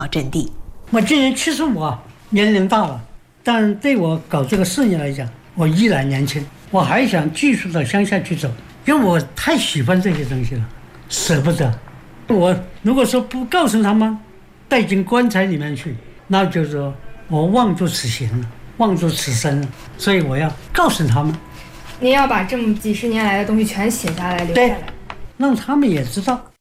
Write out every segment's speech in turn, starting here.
阵地。 我今年75，年龄大了，但对我搞这个事业来讲，我依然年轻，我还想继续到乡下去走，因为我太喜欢这些东西了，舍不得。我如果说不告诉他们，带进棺材里面去，那就是说我妄作此行了，妄作此生了，所以我要告诉他们。 您要把这么几十年来的东西全写下来，留下来， 让他们也知道。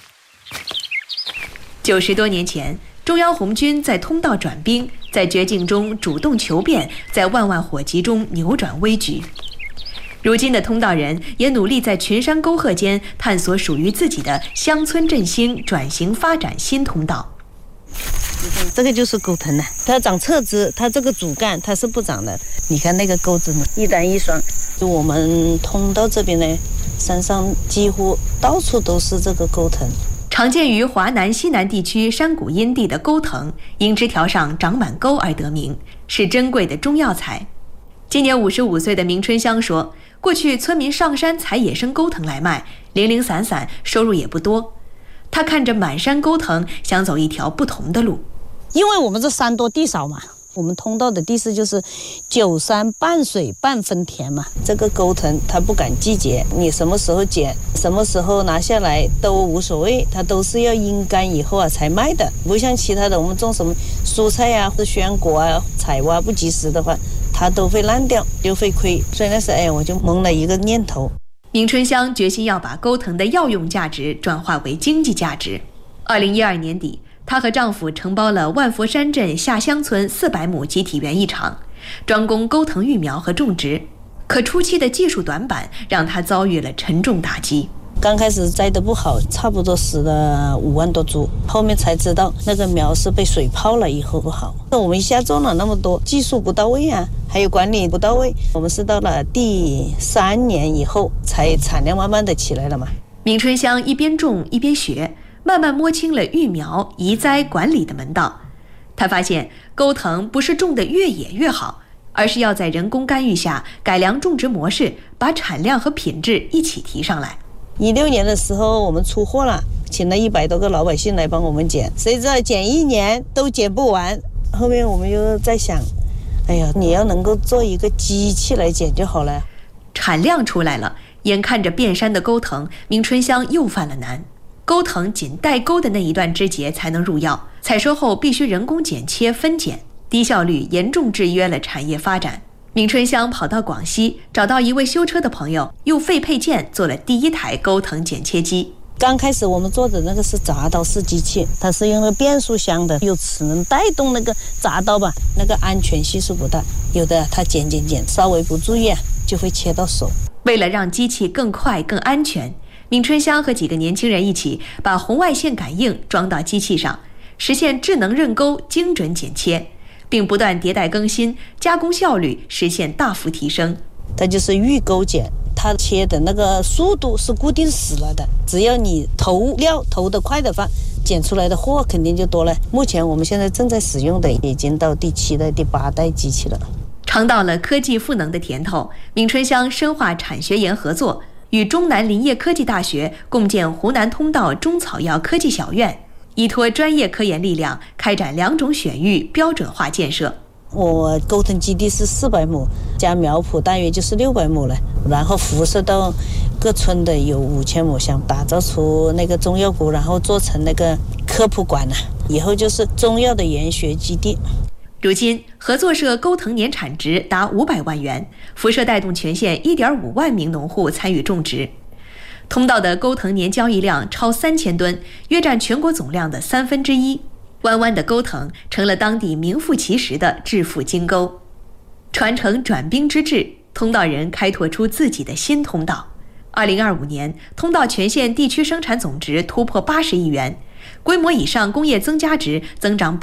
90多年前，中央红军在通道转兵，在绝境中主动求变，在万万火急中扭转危局。如今的通道人也努力在群山沟壑间探索属于自己的乡村振兴、转型发展新通道。 这个就是钩藤呢，它长侧枝，它这个主干它是不长的。你看那个钩子呢，一单一双。就我们通道这边呢，山上几乎到处都是这个钩藤。 常见于华南西南地区山谷阴地的钩藤，因枝条上长满钩而得名，是珍贵的中药材。今年55岁的明春香说，过去村民上山采野生钩藤来卖，零零散散，收入也不多。他看着满山钩藤，想走一条不同的路。 因为我们这山多地少嘛，我们通道的地势就是9山半水半分田嘛。这个钩藤它不赶季节，你什么时候剪，什么时候拿下来都无所谓，它都是要阴干以后才卖的。不像其他的，我们种什么蔬菜啊或者鲜果啊，采挖不及时的话，它都会烂掉，就会亏。所以那时我就萌了一个念头。 明春香决心要把钩藤的药用价值转化为经济价值。2012年底，她和丈夫承包了万佛山镇下乡村400亩集体园艺场，专攻钩藤育苗和种植。可初期的技术短板让她遭遇了沉重打击。 刚开始栽得不好，差不多死了5万多株，后面才知道那个苗是被水泡了以后不好。我们一下种了那么多，技术不到位啊，还有管理不到位，我们是到了第3年以后才产量慢慢的起来了嘛。 明春香一边种一边学，慢慢摸清了育苗、移栽、管理的门道。他发现钩藤不是种得越野越好，而是要在人工干预下改良种植模式，把产量和品质一起提上来。 16年的时候我们出货了，请了100多个老百姓来帮我们剪，谁知道剪1年都剪不完。后面我们又在想，哎呀，你要能够做一个机器来剪就好了。 产量出来了，眼看着遍山的钩藤，明春香又犯了难。钩藤仅带钩的那一段枝节才能入药，采收后必须人工剪切分拣，低效率严重制约了产业发展。明春香跑到广西，找到一位修车的朋友，用废配件做了第1台钩藤剪切机。 刚开始我们做的那个是铡刀式机器，它是用那个变速箱的，有齿能带动那个铡刀吧，那个安全系数不大，有的它剪稍微不注意就会切到手。 为了让机器更快更安全，明春香和几个年轻人一起把红外线感应装到机器上，实现智能刃钩精准剪切，并不断迭代更新，加工效率实现大幅提升。 它就是预钩剪，它切的那个速度是固定死了的，只要你投料投得快的话，剪出来的货肯定就多了。目前我们现在正在使用的已经到第7代、第8代机器了。 尝到了科技赋能的甜头，明春香深化产学研合作，与中南林业科技大学共建湖南通道中草药科技小院，依托专业科研力量，开展2种选育标准化建设。 我钩藤基地是400亩，加苗圃大约就是600亩了，然后辐射到各村的有5000亩，想打造出那个中药谷，然后做成那个科普馆以后就是中药的研学基地。 如今，合作社钩藤年产值达500万元，辐射带动全县1.5万名农户参与种植。通道的钩藤年交易量超3000吨，约占全国总量的1/3。弯弯的钩藤成了当地名副其实的致富金钩。传承转兵之志，通道人开拓出自己的新通道。2025年，通道全县地区生产总值突破80亿元，规模以上工业增加值增长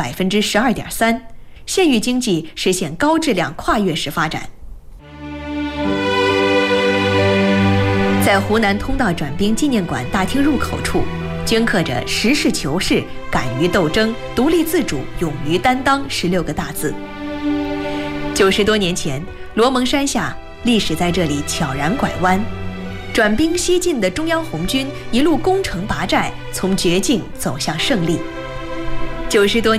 12.3%，县域经济实现高质量跨越式发展。在湖南通道转兵纪念馆大厅入口处，镌刻着实事求是、敢于斗争、独立自主、勇于担当16个大字。90多年前，罗蒙山下，历史在这里悄然拐弯。转兵西进的中央红军一路攻城拔寨，从绝境走向胜利。 90多